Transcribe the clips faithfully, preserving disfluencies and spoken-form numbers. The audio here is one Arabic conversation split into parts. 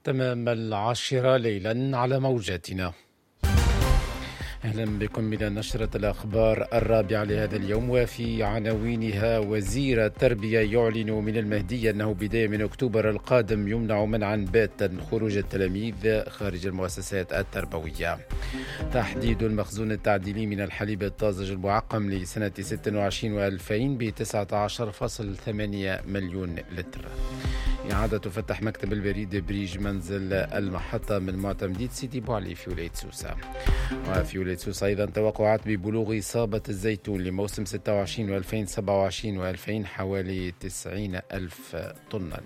تمام العاشرة ليلا على موجاتنا. أهلا بكم إلى نشرة الأخبار الرابعة لهذا اليوم، وفي عناوينها: وزير التربية يعلن من المهدية أنه بداية من أكتوبر القادم يمنع منعا باتا خروج التلاميذ خارج المؤسسات التربوية. تحديد المخزون التعديلي من الحليب الطازج المعقم لسنة ستة وعشرين وألفين ب تسعة عشر فاصلة ثمانية مليون لتر. إعادة فتح مكتب البريد بريج منزل المحطة من معتمدية سيدي بوعلي في ولاية سوسة. وفي ولاية سوسة أيضا توقعات ببلوغ إصابة الزيتون لموسم ستة وعشرين وألفين وسبعة وعشرين وألفين حوالي تسعين ألف طنا.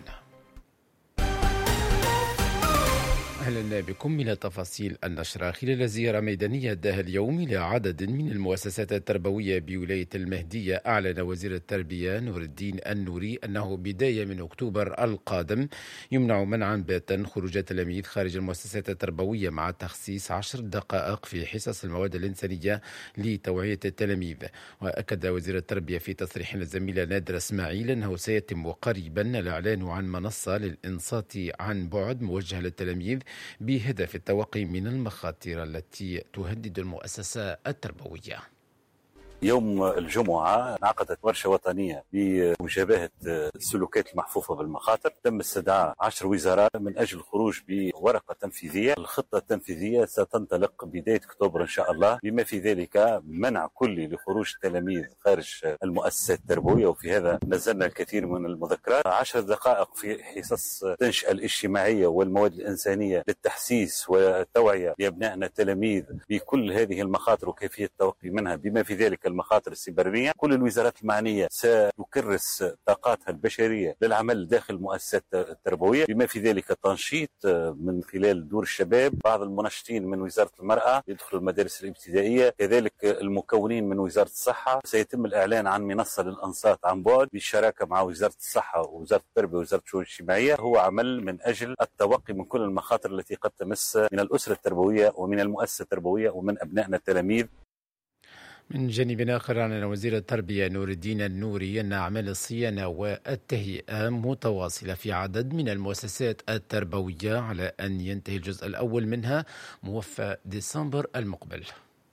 أهلا بكم إلى تفاصيل النشرة. خلال زيارة ميدانية أداها اليوم إلى عدد من المؤسسات التربوية بولاية المهدية، أعلن وزير التربية نور الدين النوري أنه بداية من أكتوبر القادم يمنع منعا باتا خروج التلاميذ خارج المؤسسات التربوية، مع تخصيص عشر دقائق في حصص المواد الإنسانية لتوعية التلاميذ. وأكد وزير التربية في تصريح للزميلة نادرة إسماعيل أنه سيتم قريبا الإعلان عن منصة للإنصات عن بعد موجهة للتلاميذ بهدف التوقي من المخاطر التي تهدد المؤسسة التربوية. يوم الجمعة انعقدت ورشة وطنية بمجابهة السلوكات المحفوفة بالمخاطر. تم استدعاء عشر وزارات من أجل الخروج بورقة تنفيذية. الخطة التنفيذية ستنطلق بداية أكتوبر إن شاء الله، بما في ذلك منع كلي لخروج التلاميذ خارج المؤسسات التربوية، وفي هذا نزلنا الكثير من المذكرات. عشر دقائق في حصص التنشئة الاجتماعية والمواد الإنسانية للتحسيس والتوعية لأبنائنا التلاميذ بكل هذه المخاطر وكيفية التوقي منها، بما في ذلك المخاطر السيبرانية. كل الوزارات المعنية ستكرس طاقاتها البشرية للعمل داخل المؤسسات التربوية، بما في ذلك تنشيط من خلال دور الشباب، بعض المنشطين من وزارة المرأة يدخلوا المدارس الابتدائية، كذلك المكونين من وزارة الصحة. سيتم الإعلان عن منصة للأنصات عن بعد بالشراكة مع وزارة الصحة ووزارة التربية ووزارة الشؤون الاجتماعية. هو عمل من أجل التوقي من كل المخاطر التي قد تمس من الأسرة التربوية ومن المؤسسة التربوية ومن أبنائنا التلاميذ. من جانب آخر، أعلن وزير التربية نور الدين النوري أن أعمال الصيانة والتهيئة متواصلة في عدد من المؤسسات التربوية، على أن ينتهي الجزء الأول منها موفى ديسمبر المقبل.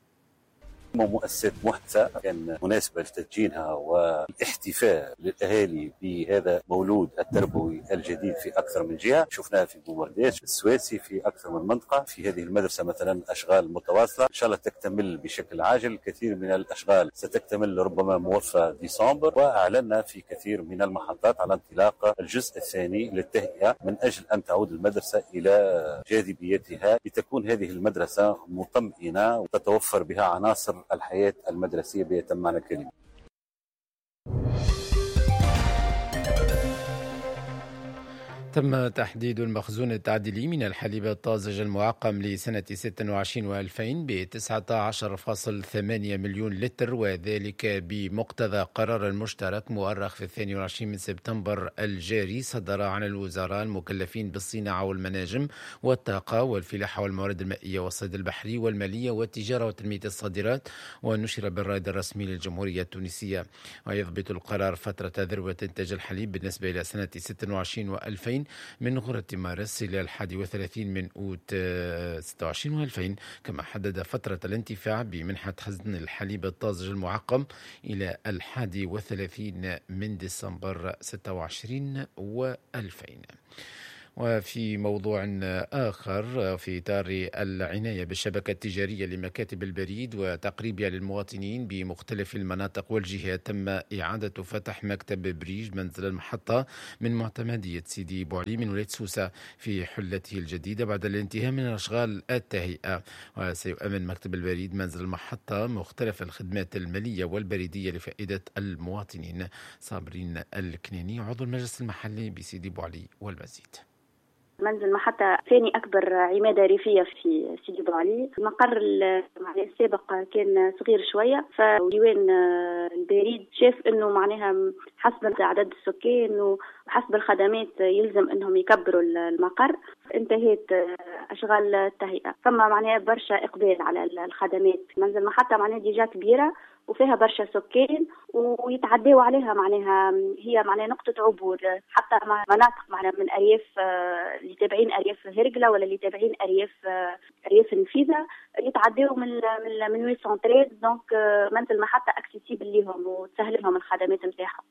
مؤسسات محدثة كان مناسبة لتدجينها والاحتفاء للأهالي بهذا مولود التربوي الجديد في أكثر من جهة. شفناها في بومرداش، السواسي، في أكثر من منطقة. في هذه المدرسة مثلا أشغال متواصلة إن شاء الله تكتمل بشكل عاجل. كثير من الأشغال ستكتمل ربما موفى ديسمبر، وأعلنا في كثير من المحطات على انطلاق الجزء الثاني للتهيئة من أجل أن تعود المدرسة إلى جاذبيتها، لتكون هذه المدرسة مطمئنة وتتوفر بها عناصر الحياة المدرسية بيتم معنى الكلمة. تم تحديد المخزون التعديلي من الحليب الطازج المعقم لسنة ستة وعشرين وألفين ب تسعة عشر فاصلة ثمانية مليون لتر، وذلك بمقتضى قرار المشترك مؤرخ في الثاني والعشرين من سبتمبر الجاري، صدر عن الوزراء المكلفين بالصناعة والمناجم والطاقة والفلاحة والموارد المائية والصيد البحري والمالية والتجارة وتنمية الصادرات، ونشر بالرائد الرسمي للجمهورية التونسية. ويضبط القرار فترة ذروة إنتاج الحليب بالنسبة إلى سنة ستة وعشرين وألفين من غرة مارس إلى الحادي والثلاثين من أوت ستة وعشرين وألفين، كما حدد فترة الانتفاع بمنحة خزن الحليب الطازج المعقم إلى الحادي والثلاثين من ديسمبر ستة وعشرين وألفين. وفي موضوع آخر، في إطار العناية بالشبكة التجارية لمكاتب البريد وتقريبها للمواطنين بمختلف المناطق والجهات، تم إعادة فتح مكتب بريج منزل المحطة من معتمدية سيدي بوعلي من ولاية سوسة في حلته الجديدة بعد الانتهاء من أشغال التهيئة. وسيؤمن مكتب البريد منزل المحطة مختلف الخدمات المالية والبريدية لفائدة المواطنين. صابرين الكناني، عضو المجلس المحلي بسيدي بوعلي، والمزيد. منزل محطة ثاني أكبر عمادة ريفية في سيدي بوعلي. المقر السابق كان صغير شوية، فديوان البريد شاف أنه معناها حسب عدد السكان وحسب الخدمات يلزم أنهم يكبروا المقر. انتهت أشغال التهيئة، ثم معناها برشا إقبال على الخدمات. منزل محطة معناها ديجا كبيرة وفيها برشا سكان ويتعداوا عليها، معناها هي معناها نقطة عبور حتى مناطق معناها من أرياف اللي تابعين أرياف هرقلة ولا اللي تابعين أرياف أرياف النفيذة يتعداوا من من من ثمانمائة وثلاثة عشر. دونك منزل محطة اكسيسيبل ليهم وتسهل لهم الخدمات نتاعهم.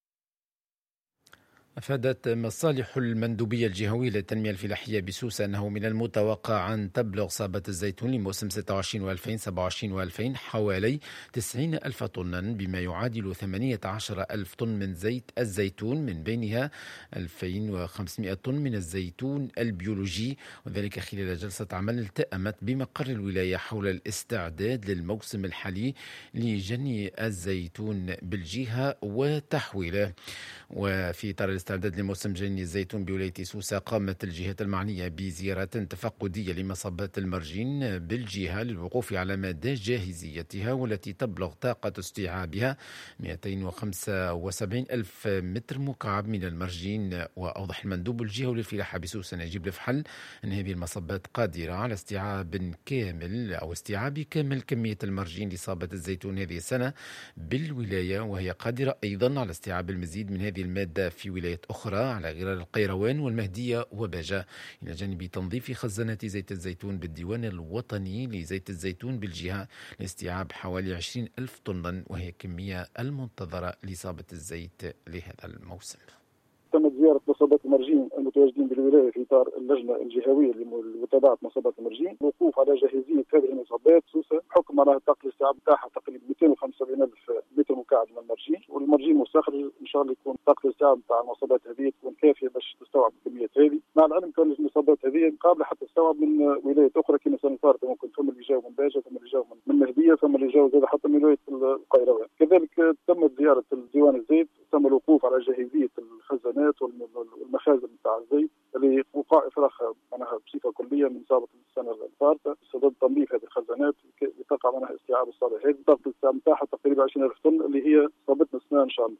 أفادت مصالح المندوبية الجهوية للتنمية الفلاحية بسوسة أنه من المتوقع أن تبلغ صابة الزيتون لموسم ستة وعشرين وألفين سبعة وعشرين وألفين حوالي تسعين ألف طنا، بما يعادل ثمانية عشر ألف طن من زيت الزيتون، من بينها ألفين وخمسمائة طن من الزيتون البيولوجي، وذلك خلال جلسة عمل التأمت بمقر الولاية حول الاستعداد للموسم الحالي لجني الزيتون بالجهة وتحويله. وفي إطار الاستعداد لموسم جني الزيتون بولاية سوسة، قامت الجهات المعنية بزيارة تفقدية لمصبات المرجين بالجهة للوقوف على مدى جاهزيتها، والتي تبلغ طاقة استيعابها مئتين وخمسة وسبعين ألف متر مكعب من المرجين. وأوضح المندوب الجهوي للفلاحة بسوسة نجيب الفحل أن هذه المصبات قادرة على استيعاب كامل أو استيعاب كامل كمية المرجين لصابة الزيتون هذه السنة بالولاية، وهي قادرة أيضا على استيعاب المزيد من هذه المادة في ولايات أخرى على غرار القيروان والمهدية وباجة، إلى جانب تنظيف خزانات زيت الزيتون بالديوان الوطني لزيت الزيتون بالجهة لاستيعاب حوالي عشرين ألف طنا، وهي كمية المنتظرة لإصابة الزيت لهذا الموسم. تمت زيارة مصابات المرجين المتواجدين بالولاية في إطار اللجنة الجهوية لمتابعة مصابات المرجين، الوقوف على جاهزية هذه المصابات سوسة بحكم على طاقة الاستيعاب نتاعها تقريبا مئتين وخمسة وسبعين ألف متر مكعب من المرجين، والمرجين مستخرج إن شاء الله يكون طاقة الاستيعاب نتاع المصابات هذه تكون كافية باش تستوعب الكميات هذه، مع العلم كان المصابات هذه قابلة حتى تستوعب من ولايات أخرى كما السنة الفارطة، ممكن ثم اللي جاوا من باجة ثم اللي جاوا من مهدية ثم اللي جاوا زاد حتى من ولاية القيروان. كذلك تمت زيارة ديوان الزيت، تم الوقوف على جاهزية الخزانات والمخازن نتاع الزيت اللي وقع إفراغها معناها بصفة كلية من سابق السنة الفارطة، بسبب تنظيف هذه الخزانات لتقع معناها استيعاب الصالح. هذه طاقة الاستيعاب نتاعها تقريبا عشرين ألف طن اللي هي صابتنا السنة إن شاء الله.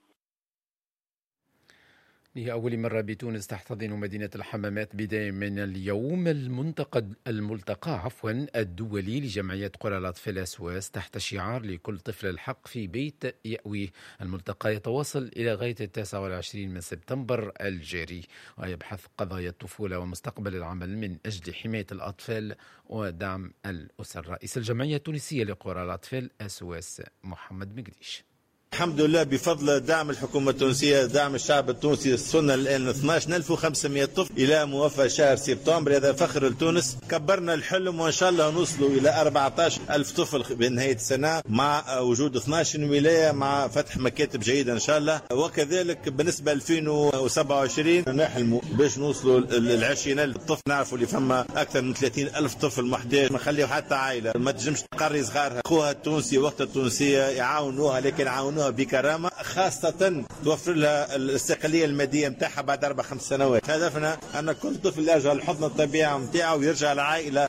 لأول مرة بتونس تحتضن مدينة الحمامات بداية من اليوم الملتقى الملتقى عفوا الدولي لجمعية قرى الأطفال أسواس تحت شعار لكل طفل الحق في بيت يأويه. الملتقى يتواصل إلى غاية التاسع والعشرين من سبتمبر الجاري، ويبحث قضايا الطفولة ومستقبل العمل من أجل حماية الأطفال ودعم الأسر. رئيس الجمعية التونسية لقرى الأطفال أسواس محمد مقديش: الحمد لله بفضل دعم الحكومة التونسية، دعم الشعب التونسي، وصلنا الآن اثني عشر ألف وخمسمائة طفل إلى موافاة شهر سبتمبر. هذا فخر لتونس. كبرنا الحلم وإن شاء الله نوصلوا إلى أربعة عشر ألف طفل بنهاية السنة، مع وجود اثني عشر ولاية، مع فتح مكاتب جيدة إن شاء الله. وكذلك بالنسبة ألفين وسبعة وعشرين نحلموا باش نوصلوا العشرين ألف طفل. نعرفوا اللي فما أكثر من ثلاثين ألف طفل محتاج، ما نخليه حتى عائلة ما تجمش تقري صغارها. أخوها التونسي وقت التونسية يعاونوها، لكن يعاونوها بكرامة، خاصة توفر لها الاستقلالية المادية متاعها بعد أربع خمس سنوات. هدفنا أن كل طفل يرجع لحضن الطبيعة متاعه ويرجع لعائلة.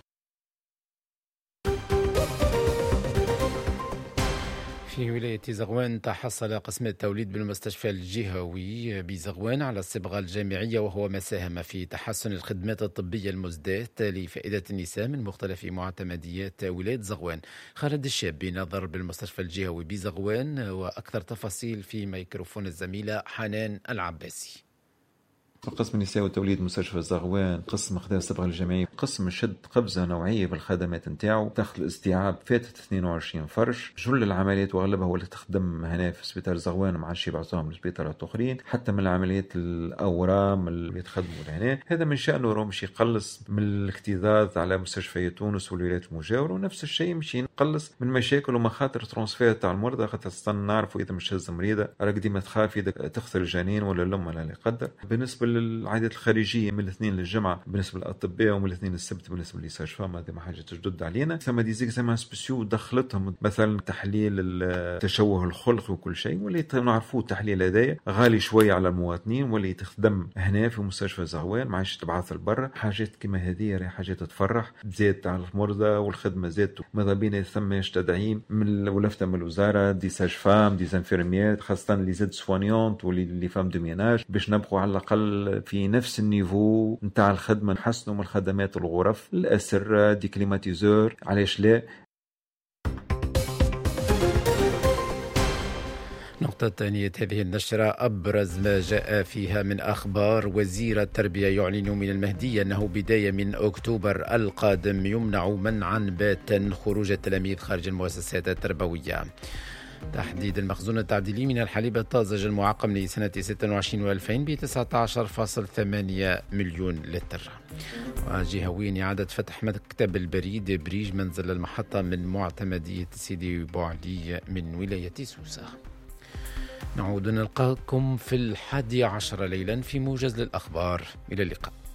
في ولاية زغوان تحصل قسم التوليد بالمستشفى الجهوي بزغوان على الصبغة الجامعية، وهو ما ساهم في تحسن الخدمات الطبية المزداة لفائدة النساء من مختلف معتمديات ولاية زغوان. خالد الشابي نظر بالمستشفى الجهوي بزغوان، وأكثر تفاصيل في ميكروفون الزميلة حنان العباسي. قسم النساء والتوليد مستشفى زغوان قسم خدمة الصبغة الجامعية، قسم شد قبضة نوعية بالخدمات نتاعو. دخل الاستيعاب فاتت اثنين وعشرين فرش. جل العمليات واغلبها هو اللي تخدم هنا في سبيطار زغوان، ما عادش يبعثوهم لسبيطارات اخرين، حتى من العمليات الاورام اللي يتخدموا لهنا. هذا من شأنه راه مش يقلص من الاكتظاظ على مستشفيات تونس والولايات المجاورة، ونفس الشيء مش يقلص من مشاكل ومخاطر ترانسفير تاع المرضى، خاطر نعرفوا اذا مش هز مريضة راك ديما تخاف اذا تخسر الجنين ولا الام ولا لا يقدر. بالنسبة للعادات الخارجية من الاثنين للجمعة بالنسبة للأطباء، ومن الاثنين للسبت بالنسبة للساج-فام، هذه ما حاجة تجدد علينا. ثم دي زيكزامان سبيسيو دخلتهم مثلا تحليل التشوه الخلقي وكل شيء، واللي نعرفوه التحليل هذايا غالي شوية على المواطنين، واللي تخدم هنا في مستشفى زغوان ما عادش تبعث لبرا. حاجات كما هذه راهي حاجات تفرح، زاد على المرضى والخدمة زادت. ماذا بينا ثم تدعيم من ولفته من الوزارة دي ساج-فام دي زانفيرميات، خاصة اللي زاد سوانيونت واللي فام دو ميناج، باش نبقوا على الأقل في نفس النيفو نتاع الخدمة، نحسنوا من الخدمات الغرف الأسر دي كليماتيزور، علاش لا. نقطة ثانية هذه النشرة أبرز ما جاء فيها من أخبار. وزير التربية يعلن من المهدي أنه بداية من أكتوبر القادم يمنع منعا باتا خروج التلاميذ خارج المؤسسات التربوية. تحديد المخزون التعديلي من الحليب الطازج المعقم لسنة ستة وعشرين وألفين ب تسعة عشر فاصل ثمانية مليون لتر. وجهوين إعادة فتح مكتب البريد بريج منزل المحطة من معتمدية سيدي بوعلي من ولاية سوسة. نعود نلقاكم في الحادي عشر ليلا في موجز للأخبار. إلى اللقاء.